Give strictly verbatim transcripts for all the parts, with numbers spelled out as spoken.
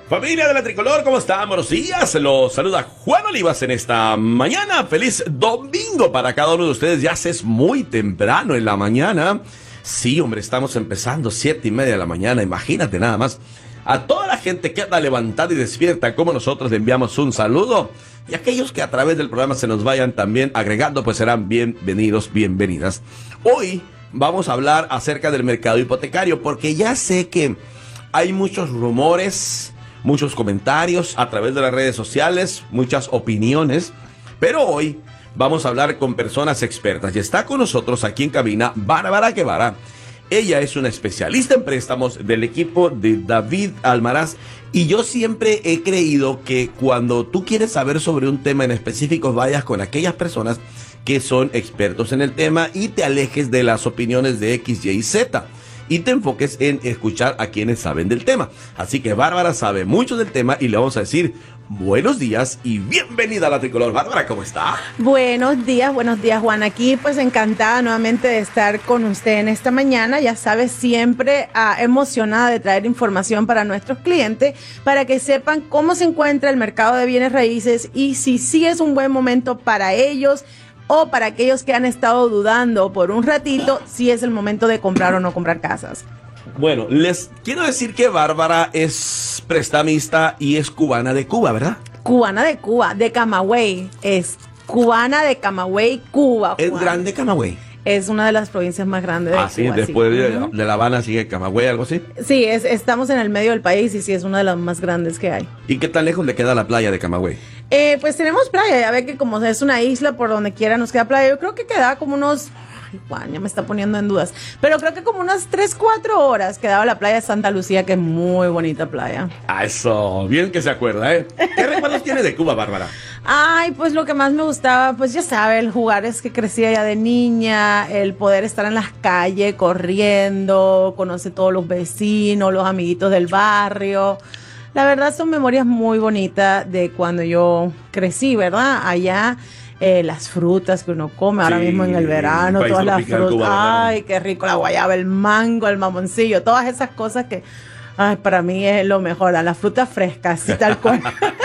Familia de la Tricolor, ¿cómo están? Buenos días, los saluda Juan Olivas en esta mañana. Feliz domingo para cada uno de ustedes. Ya se es muy temprano en la mañana. Sí, hombre, estamos empezando siete y media de la mañana, imagínate nada más. A toda la gente que anda levantada y despierta como nosotros le enviamos un saludo. Y aquellos que a través del programa se nos vayan también agregando, pues serán bienvenidos, bienvenidas. Hoy vamos a hablar acerca del mercado hipotecario, porque ya sé que hay muchos rumores, muchos comentarios a través de las redes sociales, muchas opiniones, pero hoy vamos a hablar con personas expertas y está con nosotros aquí en cabina Bárbara Guevara. Ella es una especialista en préstamos del equipo de David Almaraz y yo siempre he creído que cuando tú quieres saber sobre un tema en específico vayas con aquellas personas que son expertos en el tema y te alejes de las opiniones de X, Y y Z. Y te enfoques en escuchar a quienes saben del tema. Así que Bárbara sabe mucho del tema y le vamos a decir buenos días y bienvenida a la Tricolor. Bárbara, ¿cómo está? Buenos días, buenos días, Juan. Aquí pues encantada nuevamente de estar con usted en esta mañana. Ya sabes, siempre uh, emocionada de traer información para nuestros clientes, para que sepan cómo se encuentra el mercado de bienes raíces y si sí es un buen momento para ellos, o para aquellos que han estado dudando por un ratito si es el momento de comprar o no comprar casas. Bueno, les quiero decir que Bárbara es prestamista y es cubana de Cuba, ¿verdad? Cubana de Cuba, de Camagüey. Es cubana de Camagüey, Cuba. ¿Es Juan. grande Camagüey? Es una de las provincias más grandes de ah, sí, Cuba. después sí. de, uh-huh. de La Habana sigue Camagüey, algo así. Sí, es, estamos en el medio del país y sí, es una de las más grandes que hay. ¿Y qué tan lejos le queda la playa de Camagüey? Eh, pues tenemos playa, ya ve que como es una isla, por donde quiera nos queda playa. Yo creo que queda como unos... Ay, Juan, ya me está poniendo en dudas. Pero creo que como unas tres, cuatro horas quedaba la playa de Santa Lucía, que es muy bonita playa. Ah, eso, bien que se acuerda, ¿eh? ¿Qué recuerdos tiene de Cuba, Bárbara? Ay, pues lo que más me gustaba, pues ya sabe, el jugar es que crecía ya de niña, el poder estar en las calles corriendo, conocer todos los vecinos, los amiguitos del barrio. La verdad son memorias muy bonitas de cuando yo crecí, ¿verdad? Allá. Eh, las frutas que uno come ahora sí, mismo en el verano, todas las frutas, cubano, ay, qué rico, la guayaba, el mango, el mamoncillo, todas esas cosas que, ay, para mí es lo mejor, las frutas frescas, y tal cual.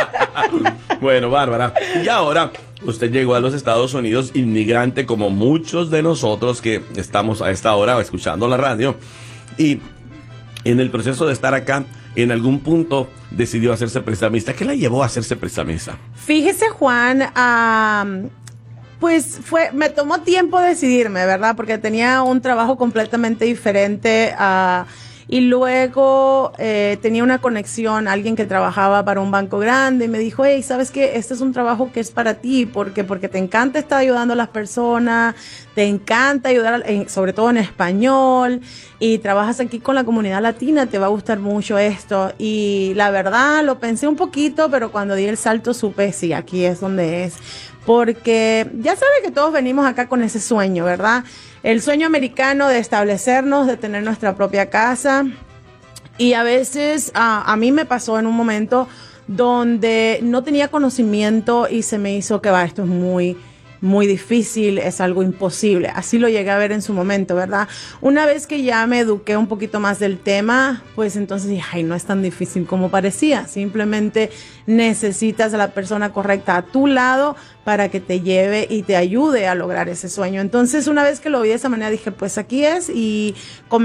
Bueno, Bárbara, y ahora usted llegó a los Estados Unidos inmigrante como muchos de nosotros que estamos a esta hora escuchando la radio, y en el proceso de estar acá, en algún punto decidió hacerse prestamista. ¿Qué la llevó a hacerse prestamista? Fíjese, Juan, um, pues fue, me tomó tiempo decidirme, ¿verdad? Porque tenía un trabajo completamente diferente uh, y luego eh, tenía una conexión, alguien que trabajaba para un banco grande y me dijo, hey, ¿sabes qué? Este es un trabajo que es para ti, porque porque te encanta estar ayudando a las personas, te encanta ayudar, en, sobre todo en español, y trabajas aquí con la comunidad latina, te va a gustar mucho esto. Y la verdad, lo pensé un poquito, pero cuando di el salto supe, sí, aquí es donde es. Porque ya sabe que todos venimos acá con ese sueño, ¿verdad? El sueño americano de establecernos, de tener nuestra propia casa. Y a veces a, a mí me pasó en un momento donde no tenía conocimiento y se me hizo que va, esto es muy... muy difícil, es algo imposible. Así lo llegué a ver en su momento, ¿verdad? Una vez que ya me eduqué un poquito más del tema, pues entonces dije, ay, no es tan difícil como parecía. Simplemente necesitas a la persona correcta a tu lado para que te lleve y te ayude a lograr ese sueño. Entonces, una vez que lo vi de esa manera, dije, pues aquí es, y